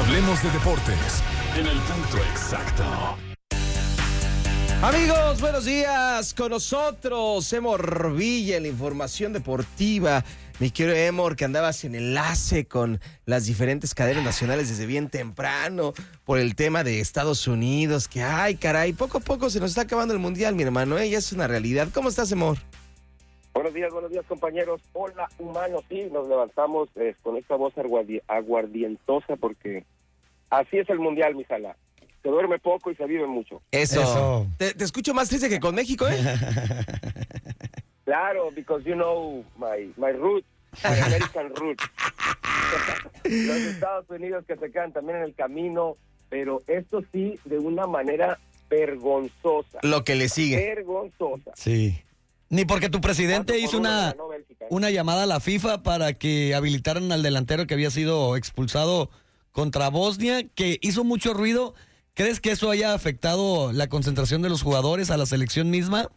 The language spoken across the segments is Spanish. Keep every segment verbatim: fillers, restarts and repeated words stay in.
Hablemos de deportes en el punto exacto. Amigos, buenos días. Con nosotros, Emor Villa, en la información deportiva. Mi querido Emor, que andabas en enlace con las diferentes cadenas nacionales desde bien temprano por el tema de Estados Unidos, que ay, caray, poco a poco se nos está acabando el mundial, mi hermano, ¿eh? Ya es una realidad. ¿Cómo estás, Emor? Buenos días, buenos días, compañeros. Hola, humanos. Sí, nos levantamos eh, con esta voz aguardi- aguardientosa porque así es el mundial, mi sala. Se duerme poco y se vive mucho. Eso. Eso. Te, te escucho más triste que con México, ¿eh? Claro, because you know my, my roots, my American roots. Los Estados Unidos que se quedan también en el camino, pero esto sí de una manera vergonzosa. Lo que le sigue. Vergonzosa. Sí. Ni porque tu presidente Cuatro por hizo uno una, ganó Bélgica, ¿eh? una llamada a la FIFA para que habilitaran al delantero que había sido expulsado contra Bosnia, que hizo mucho ruido. ¿Crees que eso haya afectado la concentración de los jugadores a la selección misma?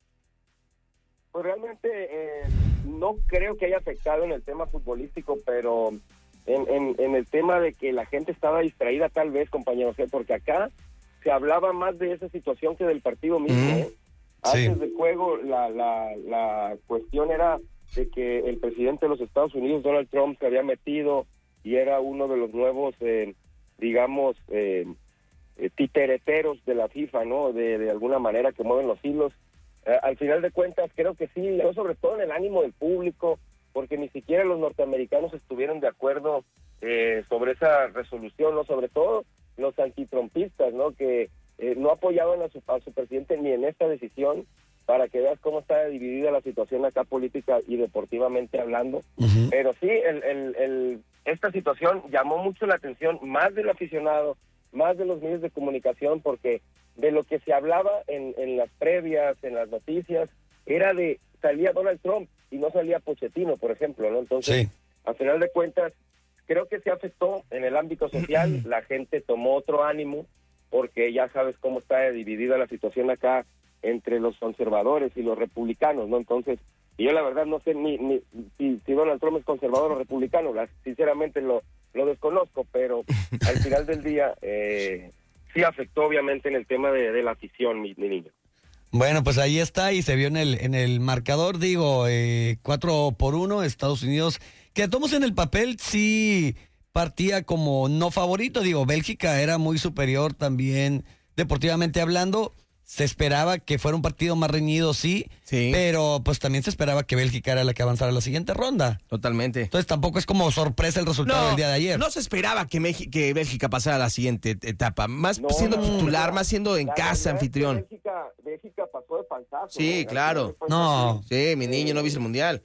Pues realmente eh, no creo que haya afectado en el tema futbolístico, pero en, en, en el tema de que la gente estaba distraída tal vez, compañeros, ¿eh? Porque acá se hablaba más de esa situación que del partido mismo. Mm. ¿eh? Antes Sí. del juego la, la, la cuestión era de que el presidente de los Estados Unidos, Donald Trump, se había metido y era uno de los nuevos, eh, digamos, eh, eh, titereteros de la FIFA, ¿no? De, de alguna manera que mueven los hilos. Eh, al final de cuentas, creo que sí, yo sobre todo en el ánimo del público, porque ni siquiera los norteamericanos estuvieron de acuerdo eh, sobre esa resolución, ¿no? Sobre todo los antitrumpistas, ¿no? Que eh, no apoyaban a su, a su presidente ni en esta decisión, para que veas cómo está dividida la situación acá política y deportivamente hablando. Uh-huh. Pero sí, el, el, el, esta situación llamó mucho la atención, más del aficionado, más de los medios de comunicación, porque de lo que se hablaba en, en las previas, en las noticias, era de, salía Donald Trump y no salía Pochettino, por ejemplo, ¿no? Entonces, Sí. a final de cuentas, creo que se afectó en el ámbito social, la gente tomó otro ánimo, porque ya sabes cómo está dividida la situación acá entre los conservadores y los republicanos, ¿no? Entonces, y yo la verdad no sé ni, ni si, si Donald Trump es conservador o republicano, la, sinceramente lo, lo desconozco, pero al final del día eh, sí afectó obviamente en el tema de, de la afición, mi, mi niño. Bueno, pues ahí está y se vio en el en el marcador, digo, eh, cuatro por uno, Estados Unidos, que tomos en el papel sí partía como no favorito, digo, Bélgica era muy superior también deportivamente hablando. Se esperaba que fuera un partido más reñido, sí, Sí. pero pues también se esperaba que Bélgica era la que avanzara a la siguiente ronda. Totalmente. Entonces tampoco es como sorpresa el resultado del día de ayer. No se esperaba que, Meji- que Bélgica pasara a la siguiente etapa, más No, siendo no, titular, no, más siendo en la casa, verdad es que anfitrión. Bélgica, Bélgica pasó de panzazo. Sí, ¿no? claro. Fue No. Sí, mi niño no viste el mundial.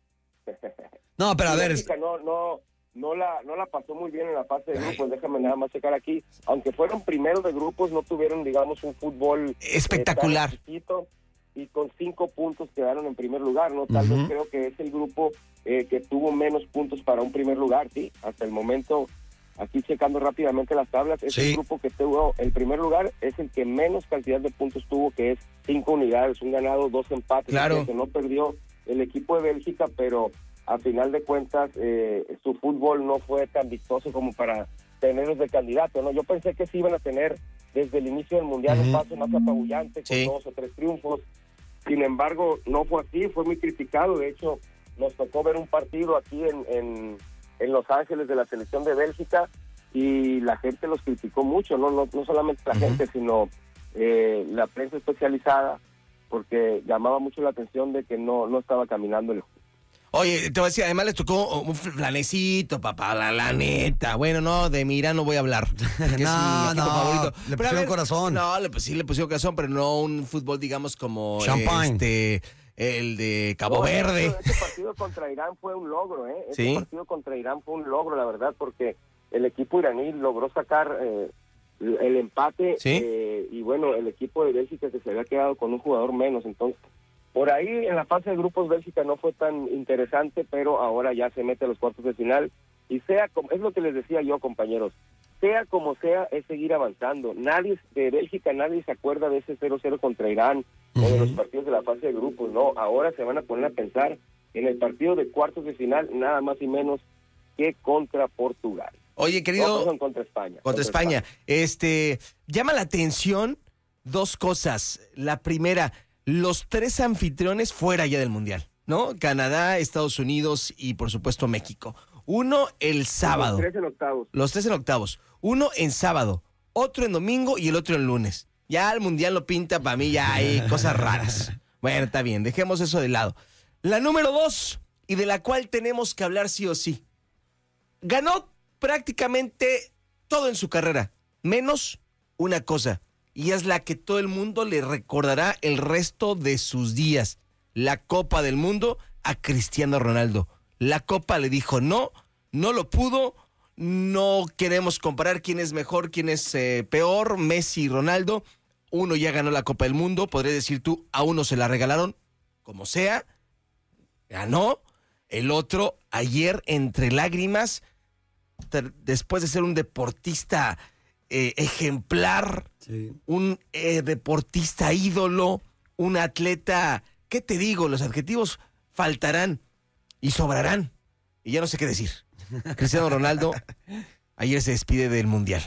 No, pero a Y ver, Bélgica no, no, no la, no la pasó muy bien en la fase de grupos, déjame nada más checar aquí. Aunque fueron primeros de grupos, no tuvieron, digamos, un fútbol eh, Espectacular. tan exquisito, y con cinco puntos quedaron en primer lugar, ¿no? Tal vez Ujú. creo que es el grupo eh, que tuvo menos puntos para un primer lugar, sí. Hasta el momento, aquí checando rápidamente las tablas, es Sí. el grupo que tuvo el primer lugar, es el que menos cantidad de puntos tuvo, que es cinco unidades, un ganado, dos empates. Claro. Que no perdió el equipo de Bélgica, pero a final de cuentas eh, su fútbol no fue tan vistoso como para tenerlos de candidato, ¿no? Yo pensé que sí iban a tener desde el inicio del mundial un Ujú. paso más apabullante, con Sí. dos o tres triunfos. Sin embargo, no fue así, fue muy criticado. De hecho, nos tocó ver un partido aquí en, en, en Los Ángeles de la selección de Bélgica y la gente los criticó mucho, no no, no solamente la Ujú. gente, sino eh, la prensa especializada, porque llamaba mucho la atención de que no, no estaba caminando el Oye, te voy a decir, además les tocó un flanecito, papá, la, la neta. Bueno, no, de Mirán no voy a hablar. Que es mi No, equipo no, favorito. le Pero a pusieron corazón. No, le, pues, sí le pusieron corazón, pero no un fútbol, digamos, como Champagne. este, el de Cabo No, Verde. Ese, ese partido contra Irán fue un logro, ¿eh? Ese Sí. partido contra Irán fue un logro, la verdad, porque el equipo iraní logró sacar eh, el empate. Sí. eh, y bueno, el equipo de Bélgica que se había quedado con un jugador menos. Entonces, por ahí en la fase de grupos Bélgica no fue tan interesante, pero ahora ya se mete a los cuartos de final. Y sea como, es lo que les decía yo, compañeros, sea como sea, es seguir avanzando. Nadie de Bélgica, nadie se acuerda de ese cero cero contra Irán o de los partidos de la fase de grupos, no. Ahora se van a poner a pensar en el partido de cuartos de final, nada más y menos que contra Portugal. Oye, querido... No, son contra España. Contra, contra España. España. Este, llama la atención dos cosas. La primera, los tres anfitriones fuera ya del Mundial, ¿no? Canadá, Estados Unidos y, por supuesto, México. Uno el sábado. Los tres en octavos. Los tres en octavos. Uno en sábado, otro en domingo y el otro en lunes. Ya el Mundial lo pinta, para mí ya hay cosas raras. Bueno, está bien, dejemos eso de lado. La número dos, y de la cual tenemos que hablar sí o sí. Ganó prácticamente todo en su carrera, menos una cosa, y es la que todo el mundo le recordará el resto de sus días. La Copa del Mundo a Cristiano Ronaldo. La Copa le dijo no, no lo pudo, no queremos comparar quién es mejor, quién es eh, peor, Messi y Ronaldo. Uno ya ganó la Copa del Mundo, podrías decir tú, a uno se la regalaron, como sea, ganó. El otro, ayer, entre lágrimas, ter- después de ser un deportista eh, ejemplar, sí. un eh, deportista ídolo, un atleta, ¿qué te digo? Los adjetivos faltarán y sobrarán. Y ya no sé qué decir. Cristiano Ronaldo ayer se despide del Mundial.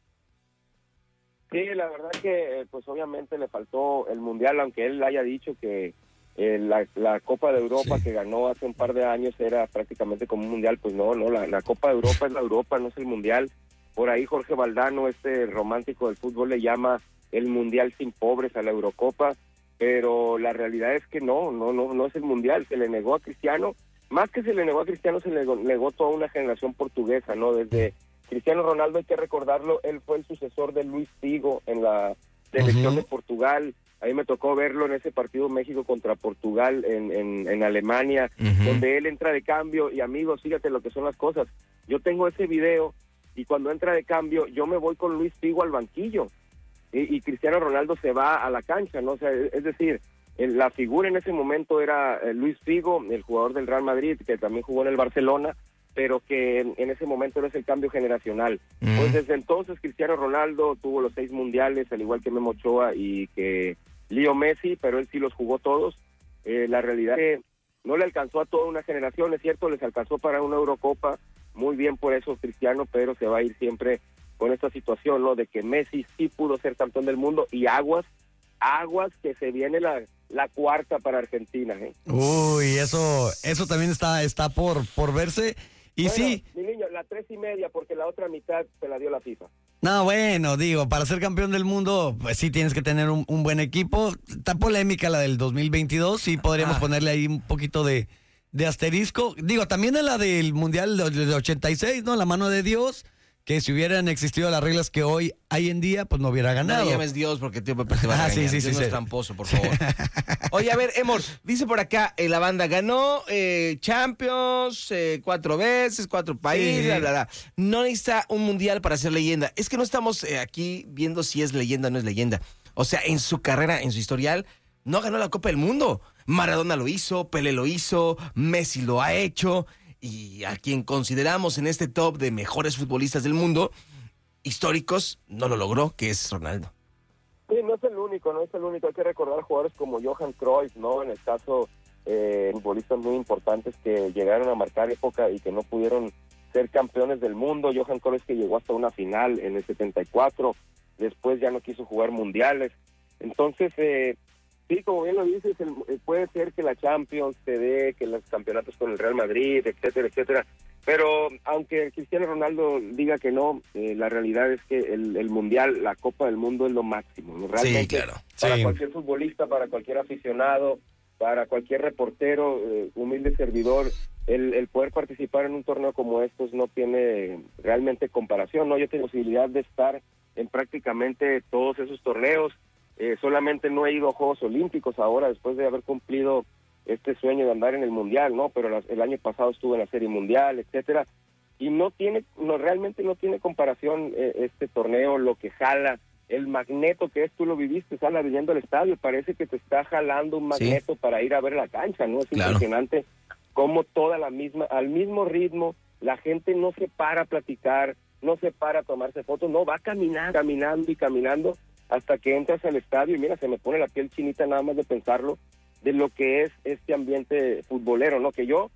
Sí, la verdad que pues obviamente le faltó el Mundial, aunque él haya dicho que eh, la, la Copa de Europa sí. que ganó hace un par de años era prácticamente como un Mundial. Pues no, no, la, la Copa de Europa es la Europa, no es el Mundial. Por ahí Jorge Valdano, este romántico del fútbol, le llama el Mundial sin pobres a la Eurocopa, pero la realidad es que no, no, no, no es el Mundial. Se le negó a Cristiano, más que se le negó a Cristiano, se le negó toda una generación portuguesa, ¿no? Desde Cristiano Ronaldo, hay que recordarlo, él fue el sucesor de Luis Figo en la selección uh-huh. de Portugal. Ahí me tocó verlo en ese partido México contra Portugal en, en, en Alemania, uh-huh. donde él entra de cambio. Y amigos, fíjate lo que son las cosas. Yo tengo ese video y cuando entra de cambio, yo me voy con Luis Figo al banquillo y, y Cristiano Ronaldo se va a la cancha, ¿no? O sea, es decir, el, la figura en ese momento era eh, Luis Figo, el jugador del Real Madrid, que también jugó en el Barcelona, pero que en, en ese momento era el cambio generacional. Mm. Pues desde entonces Cristiano Ronaldo tuvo los seis mundiales, al igual que Memo Ochoa y que Leo Messi, pero él sí los jugó todos. Eh, la realidad es que no le alcanzó a toda una generación, es cierto, les alcanzó para una Eurocopa, muy bien por eso Cristiano, pero se va a ir siempre con esta situación, ¿no? De que Messi sí pudo ser campeón del mundo y aguas, aguas que se viene la, la cuarta para Argentina, ¿eh? Uy, eso, eso también está, está por, por verse. Y bueno, sí. Mi niño, la tres y media, porque la otra mitad se la dio la FIFA. No, bueno, digo, para ser campeón del mundo, pues sí tienes que tener un, un buen equipo. Está polémica la del dos mil veintidós, sí podríamos ah. ponerle ahí un poquito de, de asterisco. Digo, también en la del Mundial de ochenta y seis, ¿no? La mano de Dios, que si hubieran existido las reglas que hoy hay en día, pues no hubiera ganado. No llames Dios porque te, te va a ah, sí, sí, Dios sí, no sí. es tramposo, por favor. Oye, a ver, Emor, dice por acá, eh, la banda ganó eh, Champions eh, cuatro veces, cuatro países, sí. bla, bla, bla. No necesita un mundial para ser leyenda. Es que no estamos eh, aquí viendo si es leyenda o no es leyenda. O sea, en su carrera, en su historial, no ganó la Copa del Mundo. Maradona lo hizo, Pelé lo hizo, Messi lo ha hecho. Y a quien consideramos en este top de mejores futbolistas del mundo, históricos, no lo logró, que es Ronaldo. Sí, no es el único, no es el único. Hay que recordar jugadores como Johan Cruyff, ¿no? En el caso, eh, futbolistas muy importantes que llegaron a marcar época y que no pudieron ser campeones del mundo. Johan Cruyff, que llegó hasta una final en el setenta y cuatro, después ya no quiso jugar mundiales. Entonces, eh, sí, como bien lo dices, el, puede ser que la Champions se dé, que los campeonatos con el Real Madrid, etcétera, etcétera. Pero aunque Cristiano Ronaldo diga que no, eh, la realidad es que el, el Mundial, la Copa del Mundo es lo máximo, ¿no? Realmente, sí, claro. Para sí. cualquier futbolista, para cualquier aficionado, para cualquier reportero, eh, humilde servidor, el, el poder participar en un torneo como estos no tiene realmente comparación, ¿no? Yo tengo posibilidad de estar en prácticamente todos esos torneos. Eh, solamente no he ido a Juegos Olímpicos ahora, después de haber cumplido este sueño de andar en el Mundial, ¿no? Pero la, el año pasado estuve en la Serie Mundial, etcétera, y no tiene, no realmente no tiene comparación eh, este torneo, lo que jala, el magneto que es, tú lo viviste, sala viviendo el estadio, parece que te está jalando un magneto sí. para ir a ver la cancha, ¿no? Es claro. impresionante cómo toda la misma, al mismo ritmo, la gente no se para a platicar, no se para a tomarse fotos, no, va caminando, caminando y caminando, hasta que entras al estadio y mira, se me pone la piel chinita nada más de pensarlo, de lo que es este ambiente futbolero, ¿no? Que yo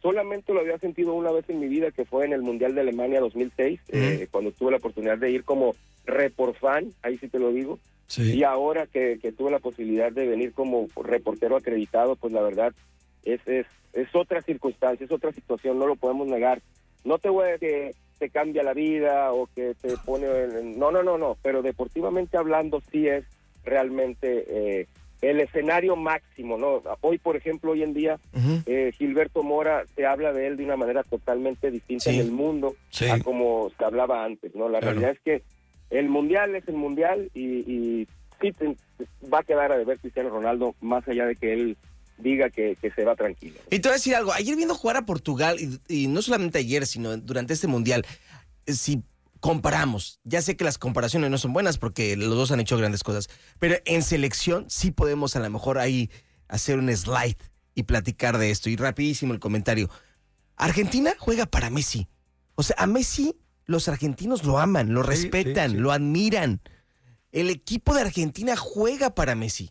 solamente lo había sentido una vez en mi vida, que fue en el Mundial de Alemania dos mil seis, uh-huh. eh, cuando tuve la oportunidad de ir como report fan, ahí sí te lo digo, sí. Y ahora que, que tuve la posibilidad de venir como reportero acreditado, pues la verdad es, es, es otra circunstancia, es otra situación, no lo podemos negar. No te voy a decir que te cambia la vida o que te pone... En, no, no, no, no, pero deportivamente hablando sí es realmente... Eh, el escenario máximo, ¿no? Hoy, por ejemplo, hoy en día, uh-huh. eh, Gilberto Mora, se habla de él de una manera totalmente distinta sí. en el mundo sí. a como se hablaba antes, ¿no? La claro. realidad es que el Mundial es el Mundial y, y sí te, va a quedar a deber Cristiano Ronaldo, más allá de que él diga que, que se va tranquilo. Y te voy a decir algo, ayer viendo jugar a Portugal, y, y no solamente ayer, sino durante este Mundial, si comparamos, ya sé que las comparaciones no son buenas porque los dos han hecho grandes cosas, pero en selección sí podemos a lo mejor ahí hacer un slide y platicar de esto. Y rapidísimo el comentario. Argentina juega para Messi. O sea, a Messi los argentinos lo aman, lo sí, respetan, sí, sí. lo admiran. El equipo de Argentina juega para Messi.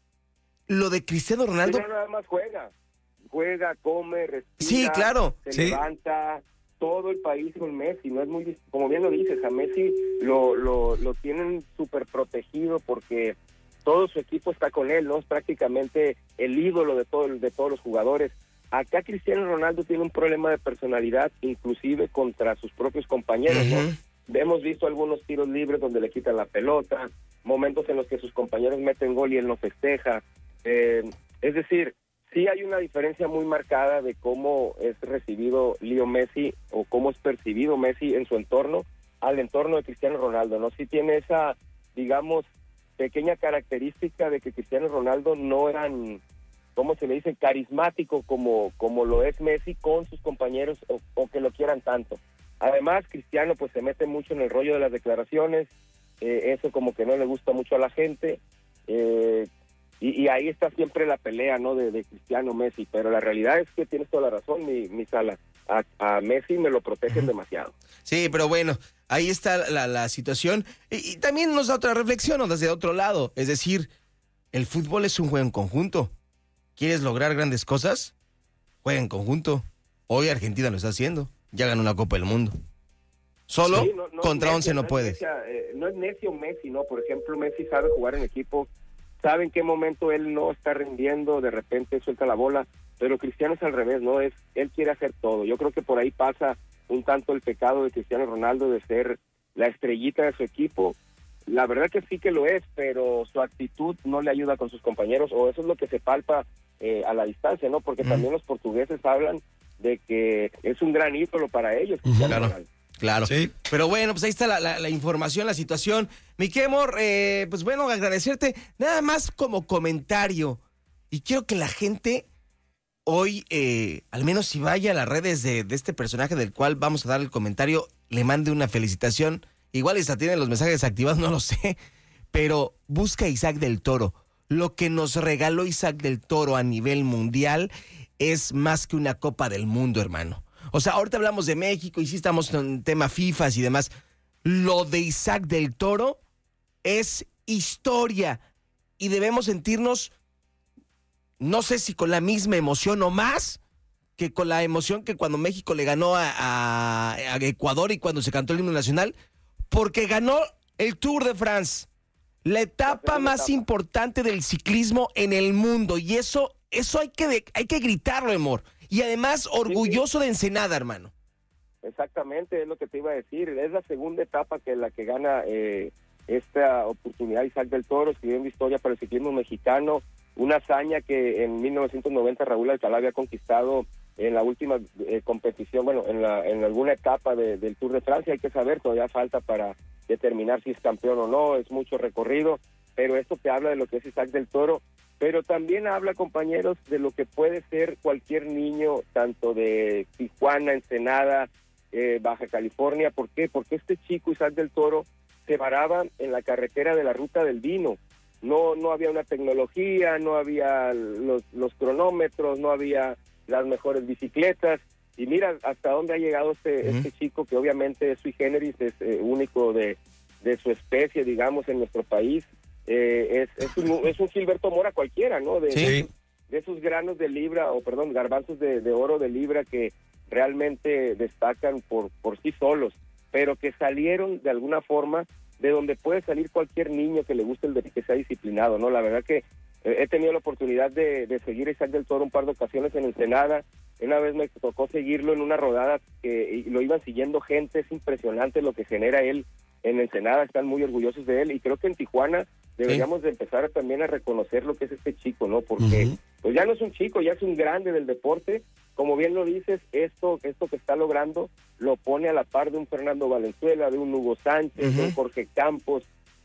Lo de Cristiano Ronaldo... Pero nada más juega. Juega, come, respira, sí, claro. se sí. levanta... Todo el país con Messi, no es muy, como bien lo dices, a Messi lo, lo, lo tienen súper protegido porque todo su equipo está con él, ¿no? Es prácticamente el ídolo de, todo, de todos los jugadores. Acá Cristiano Ronaldo tiene un problema de personalidad, inclusive contra sus propios compañeros, ¿no? Uh-huh. Hemos visto algunos tiros libres donde le quitan la pelota, momentos en los que sus compañeros meten gol y él no festeja. Eh, es decir, sí hay una diferencia muy marcada de cómo es recibido Leo Messi o cómo es percibido Messi en su entorno al entorno de Cristiano Ronaldo, ¿no? Sí tiene esa, digamos, pequeña característica de que Cristiano Ronaldo no eran, ¿cómo se le dice?, carismático como, como lo es Messi con sus compañeros o, o que lo quieran tanto. Además, Cristiano pues se mete mucho en el rollo de las declaraciones, eh, eso como que no le gusta mucho a la gente, eh, Y, y ahí está siempre la pelea, ¿no? De, de Cristiano Messi, pero la realidad es que tienes toda la razón, mi, mi Sala. A, a Messi me lo protegen uh-huh. demasiado. Sí, pero bueno, ahí está la, la situación. Y, y también nos da otra reflexión, ¿no? Desde otro lado. Es decir, el fútbol es un juego en conjunto. ¿Quieres lograr grandes cosas? Juega en conjunto. Hoy Argentina lo está haciendo. Ya ganó una Copa del Mundo. Solo sí, no, no, contra once no, no puedes. Es necia, eh, no es necio Messi, ¿no? Por ejemplo, Messi sabe jugar en equipo. Sabe en qué momento él no está rindiendo, de repente suelta la bola, pero Cristiano es al revés, ¿no? Es él quiere hacer todo. Yo creo que por ahí pasa un tanto el pecado de Cristiano Ronaldo de ser la estrellita de su equipo. La verdad que sí que lo es, pero su actitud no le ayuda con sus compañeros, o eso es lo que se palpa eh, a la distancia, ¿no? Porque mm. también los portugueses hablan de que es un gran ídolo para ellos, Cristiano claro. Ronaldo. Claro, sí. Pero bueno, pues ahí está la, la, la información, la situación. Mi Kemor, eh, pues bueno, agradecerte nada más como comentario. Y quiero que la gente hoy, eh, al menos si vaya a las redes de, de este personaje del cual vamos a dar el comentario, le mande una felicitación. Igual esta tiene los mensajes activados, no lo sé. Pero busca a Isaac del Toro. Lo que nos regaló Isaac del Toro a nivel mundial es más que una Copa del Mundo, hermano. O sea, ahorita hablamos de México y sí estamos en tema FIFA y demás. Lo de Isaac del Toro es historia y debemos sentirnos, no sé si con la misma emoción o más que con la emoción que cuando México le ganó a, a, a Ecuador y cuando se cantó el himno nacional, porque ganó el Tour de France, la etapa más importante del ciclismo en el mundo, y eso, eso hay que, hay que gritarlo, amor. Y además, orgulloso sí, sí. de Ensenada, hermano. Exactamente, es lo que te iba a decir. Es la segunda etapa que la que gana eh, esta oportunidad Isaac del Toro, escribiendo historia para el ciclismo mexicano. Una hazaña que en mil novecientos noventa Raúl Alcalá había conquistado en la última eh, competición, bueno, en, la, en alguna etapa de, del Tour de Francia. Hay que saber, todavía falta para determinar si es campeón o no, es mucho recorrido. Pero esto te habla de lo que es Isaac del Toro. Pero también habla, compañeros, de lo que puede ser cualquier niño, tanto de Tijuana, Ensenada, eh, Baja California. ¿Por qué? Porque este chico, Isaac del Toro, se varaba en la carretera de la Ruta del Vino. No no había una tecnología, no había los, los cronómetros, no había las mejores bicicletas. Y mira hasta dónde ha llegado este, uh-huh. este chico, que obviamente es sui generis, es eh, único de, de su especie, digamos, en nuestro país. Eh, es, es, un, es un Gilberto Mora cualquiera, ¿no? De, sí. de esos granos de libra, o perdón, garbanzos de, de oro de libra que realmente destacan por, por sí solos, pero que salieron de alguna forma de donde puede salir cualquier niño que le guste el de que sea disciplinado, ¿no? La verdad que eh, he tenido la oportunidad de, de seguir a Isaac del Toro un par de ocasiones en Ensenada. Una vez me tocó seguirlo en una rodada que y lo iban siguiendo gente. Es impresionante lo que genera él en Ensenada, están muy orgullosos de él, y creo que en Tijuana deberíamos sí. de empezar también a reconocer lo que es este chico, ¿no? Porque uh-huh. pues ya no es un chico, ya es un grande del deporte. Como bien lo dices, esto esto que está logrando lo pone a la par de un Fernando Valenzuela, de un Hugo Sánchez, uh-huh. de un Jorge Campos,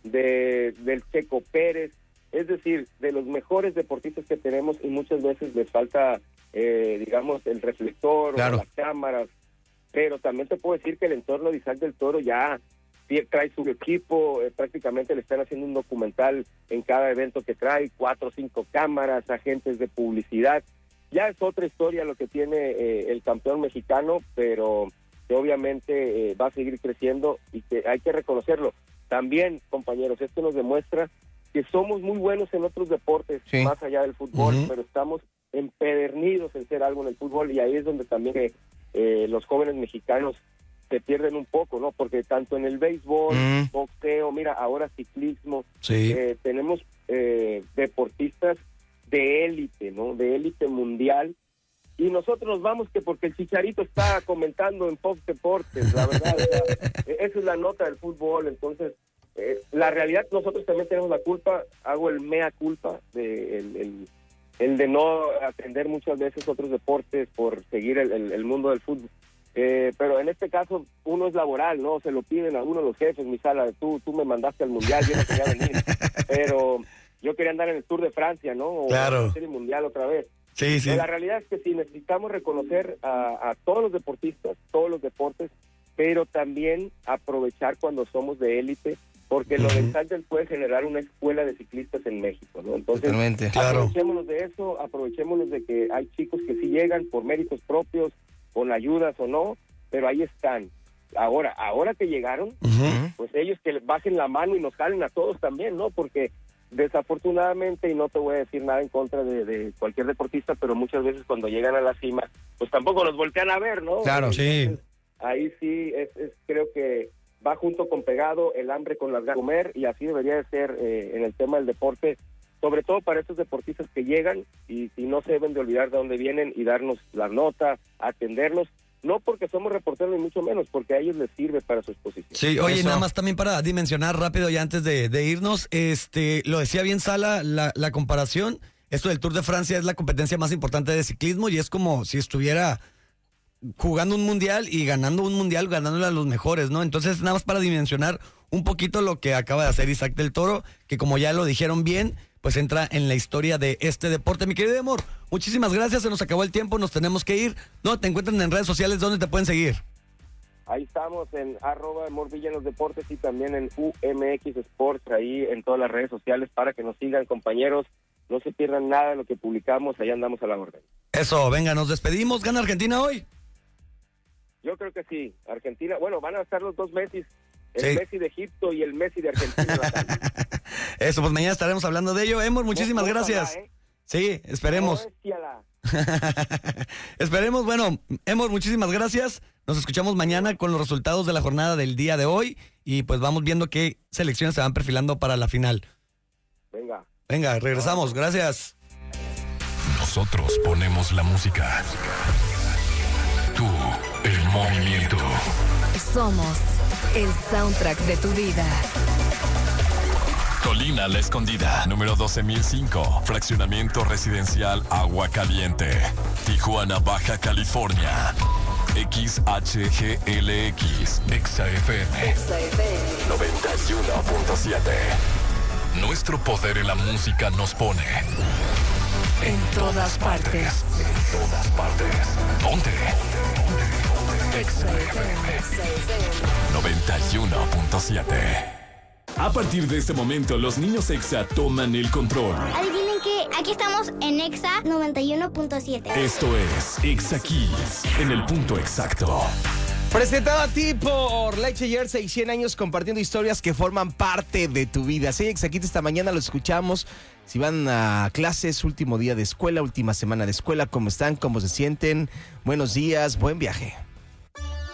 de del Checo Pérez, es decir, de los mejores deportistas que tenemos, y muchas veces les falta, eh, digamos, el reflector claro. o las cámaras, pero también te puedo decir que el entorno de Isaac del Toro ya trae su equipo, eh, prácticamente le están haciendo un documental en cada evento que trae, cuatro o cinco cámaras, agentes de publicidad. Ya es otra historia lo que tiene eh, el campeón mexicano, pero que obviamente eh, va a seguir creciendo y que hay que reconocerlo. También, compañeros, esto nos demuestra que somos muy buenos en otros deportes, sí. más allá del fútbol, uh-huh. pero estamos empedernidos en ser algo en el fútbol, y ahí es donde también eh, eh, los jóvenes mexicanos se pierden un poco, ¿no? Porque tanto en el béisbol, mm. boxeo, mira, ahora ciclismo, sí. eh, tenemos eh, deportistas de élite, ¿no? De élite mundial, y nosotros nos vamos que porque el Chicharito está comentando en Fox Deportes, la verdad, o sea, esa es la nota del fútbol. Entonces, eh, la realidad, nosotros también tenemos la culpa, hago el mea culpa, de el, el, el de no atender muchas veces otros deportes por seguir el, el, el mundo del fútbol. Eh, pero en este caso uno es laboral, ¿no? Se lo piden a uno de los jefes, mi sala, tú tú me mandaste al mundial, yo no quería venir, pero yo quería andar en el Tour de Francia, ¿no? O claro. en la serie mundial otra vez. Sí, sí. Pero la realidad es que sí, necesitamos reconocer a, a todos los deportistas, todos los deportes, pero también aprovechar cuando somos de élite, porque uh-huh. lo de Sánchez puede generar una escuela de ciclistas en México, ¿no? Entonces, totalmente. Aprovechémonos claro. de eso, aprovechémonos de que hay chicos que sí llegan por méritos propios, con ayudas o no, pero ahí están. Ahora, ahora que llegaron, uh-huh. pues ellos que bajen la mano y nos jalen a todos también, ¿no? Porque desafortunadamente, y no te voy a decir nada en contra de, de cualquier deportista, pero muchas veces cuando llegan a la cima, pues tampoco los voltean a ver, ¿no? Claro, Entonces, sí. Ahí sí, es, es creo que va junto con pegado el hambre con las ganas de comer, y así debería de ser eh, en el tema del deporte, sobre todo para estos deportistas que llegan y, y no se deben de olvidar de dónde vienen y darnos la nota, atenderlos, no porque somos reporteros ni mucho menos, porque a ellos les sirve para su exposición. Sí, oye, Eso. nada más también para dimensionar rápido ya antes de, de irnos, este, lo decía bien Sala, la, la comparación, esto del Tour de Francia es la competencia más importante de ciclismo y es como si estuviera jugando un mundial y ganando un mundial, ganándole a los mejores, ¿no? Entonces, nada más para dimensionar un poquito lo que acaba de hacer Isaac del Toro, que como ya lo dijeron bien, pues entra en la historia de este deporte. Mi querido Amor, muchísimas gracias, se nos acabó el tiempo, nos tenemos que ir. No, te encuentran en redes sociales, ¿dónde te pueden seguir? Ahí estamos en arroba Amor Villa en los deportes y también en U M X Sports, ahí en todas las redes sociales para que nos sigan, compañeros. No se pierdan nada de lo que publicamos, ahí andamos a la orden. Eso, venga, nos despedimos. ¿Gana Argentina hoy? Yo creo que sí. Argentina, bueno, van a estar los dos Messi, el sí. Messi de Egipto y el Messi de Argentina. Eso, pues mañana estaremos hablando de ello. Emor, muchísimas no, gracias. Ojalá, ¿eh? Sí, esperemos. No, esperemos, bueno, Emor, muchísimas gracias. Nos escuchamos mañana con los resultados de la jornada del día de hoy y pues vamos viendo qué selecciones se van perfilando para la final. Venga. Venga, regresamos, gracias. Nosotros ponemos la música. Tú, el movimiento. Somos el soundtrack de tu vida. Colina La Escondida, número doce mil cinco, fraccionamiento residencial Agua Caliente, Tijuana, Baja California. X H G L X, Exa F M, noventa y uno punto siete. Nuestro poder en la música nos pone en todas partes. En todas partes. Ponte. Exa F M, noventa y uno punto siete. A partir de este momento, los niños Exa toman el control. Adivinen que aquí estamos en Exa noventa y uno punto siete. Esto es Exa Kids, en el punto exacto. Presentado a ti por Leche Jersey, cien años compartiendo historias que forman parte de tu vida. Sí, Exacito, esta mañana lo escuchamos. Si van a clases, último día de escuela, última semana de escuela, ¿cómo están? ¿Cómo se sienten? Buenos días, buen viaje.